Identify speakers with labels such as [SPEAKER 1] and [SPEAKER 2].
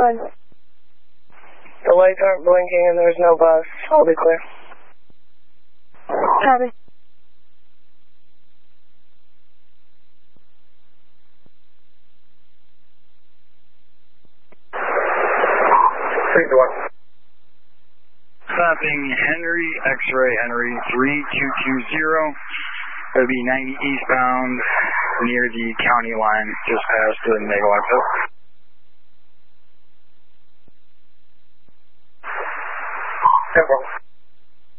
[SPEAKER 1] Run. The lights aren't blinking and there's no bus. I'll be clear.
[SPEAKER 2] Copy.
[SPEAKER 3] Stopping Henry, X-ray Henry 3220. It'll be 90 eastbound near the county line, just past the Megawatt Pit.
[SPEAKER 4] No problem.